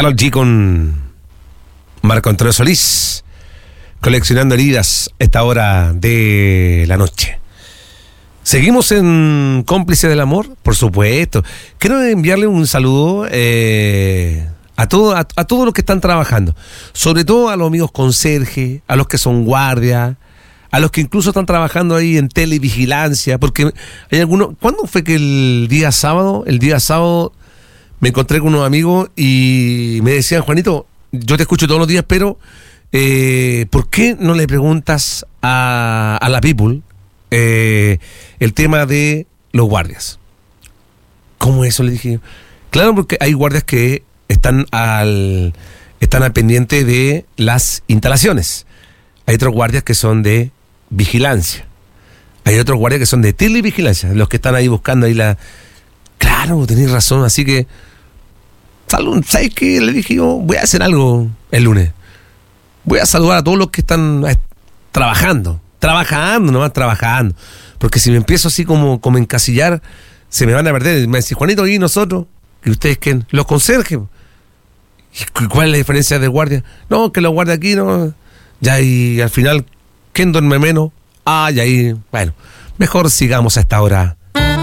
Karol G con Marco Antonio Solís, coleccionando heridas a esta hora de la noche. Seguimos en Cómplices del Amor, por supuesto. Quiero enviarle un saludo a todos los que están trabajando, sobre todo a los amigos conserje, a los que son guardias, a los que incluso están trabajando ahí en televigilancia, porque hay algunos. ¿Cuándo fue que el día sábado me encontré con unos amigos y me decían: Juanito, yo te escucho todos los días, pero ¿por qué no le preguntas a la people el tema de los guardias? ¿Cómo eso? Le dije. Claro, porque hay guardias que están al pendiente de las instalaciones. Hay otros guardias que son de vigilancia. Hay otros guardias que son de televigilancia, los que están ahí buscando ahí la... Claro, tenés razón, así que... ¿Sabes qué? Le dije yo, voy a hacer algo el lunes. Voy a saludar a todos los que están trabajando, nomás trabajando. Porque si me empiezo así como encasillar, se me van a perder. Me decís: Juanito, ¿y nosotros? ¿Y ustedes quién? Los conserjes. ¿Y cuál es la diferencia de guardia? No, que los guardias aquí no... Ya, y al final, ¿quién duerme menos? Ah, y ahí, bueno, mejor sigamos a esta hora.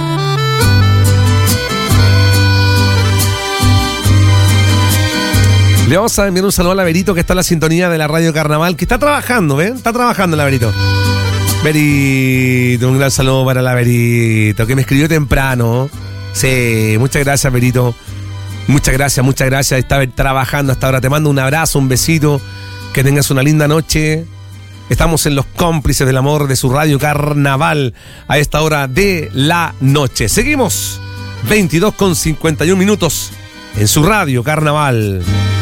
Le vamos a enviar un saludo a la Verito, que está en la sintonía de la Radio Carnaval, que está trabajando, ¿ven? Está trabajando la Verito. Verito, un gran saludo para la Verito, que me escribió temprano. Sí, muchas gracias, Verito. Muchas gracias. Está trabajando hasta ahora. Te mando un abrazo, un besito. Que tengas una linda noche. Estamos en los Cómplices del Amor de su Radio Carnaval a esta hora de la noche. Seguimos 22:51 en su Radio Carnaval.